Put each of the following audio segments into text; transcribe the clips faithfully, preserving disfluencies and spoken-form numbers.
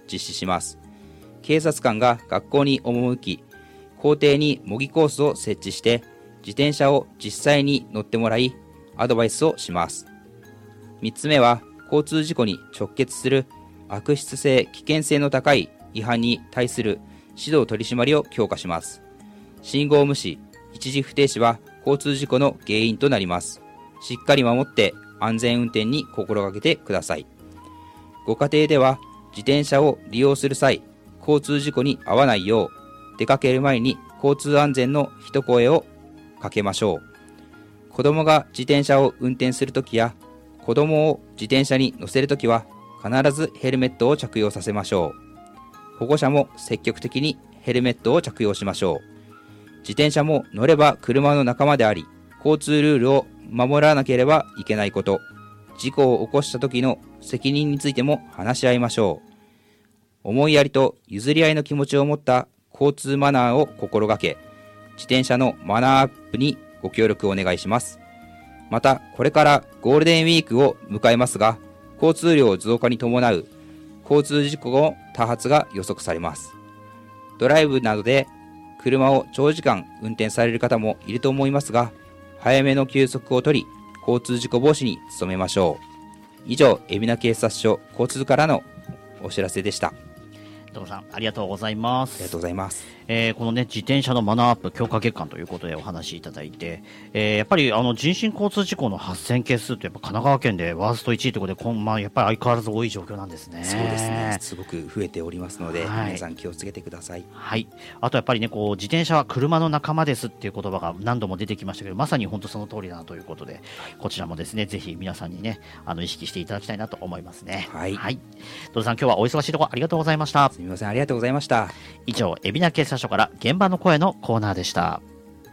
実施します。警察官が学校に赴き、校庭に模擬コースを設置して、自転車を実際に乗ってもらい、アドバイスをします。みっつめは、交通事故に直結する悪質性、危険性の高い違反に対する指導取り締まりを強化します。信号無視、一時不停止は交通事故の原因となります。しっかり守って安全運転に心がけてください。ご家庭では自転車を利用する際、交通事故に遭わないよう、出かける前に交通安全の一声をかけましょう。子供が自転車を運転するときや、子供を自転車に乗せるときは、必ずヘルメットを着用させましょう。保護者も積極的にヘルメットを着用しましょう。自転車も乗れば車の仲間であり、交通ルールを守らなければいけないこと、事故を起こした時の責任についても話し合いましょう。思いやりと譲り合いの気持ちを持った交通マナーを心がけ、自転車のマナーアップにご協力お願いします。また、これからゴールデンウィークを迎えますが、交通量増加に伴う交通事故の多発が予測されます。ドライブなどで車を長時間運転される方もいると思いますが、早めの休息を取り、交通事故防止に努めましょう。以上、海老名警察署交通からのお知らせでした。 所さん、ありがとうございます。 ありがとうございます。 えー、このね、自転車のマナーアップ強化月間ということでお話しいただいて、えー、やっぱりあの人身交通事故の発生件数ってやっぱ神奈川県でワーストいちいということで、こんまあ、やっぱり相変わらず多い状況なんですね。 そうですね。すごく増えておりますので、 はい、 皆さん気をつけてください。 はい。あとやっぱりね、こう自転車は車の仲間ですっていう言葉が何度も出てきましたけど、まさに本当その通りだなということで、こちらもですね、ぜひ皆さんにね、あの意識していただきたいなと思いますね。 はい。 はい。所さん、今日はお忙しいところありがとうございました。 すみません、ありがとうございました。 以上、海老名警察署から現場の声のコーナーでした。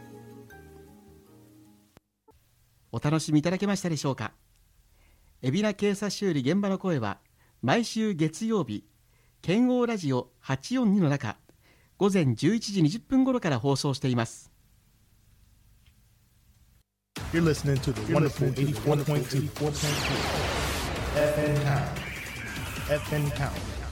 お楽しみいただけましたでしょうか。海老名警察署より現場の声は毎週月曜日、県央ラジオはちよんにの中、午前じゅういちじにじゅっぷん頃から放送しています。 You're listening to the wonderful エイティフォーポイントツー エフエムTown. エフエム Town.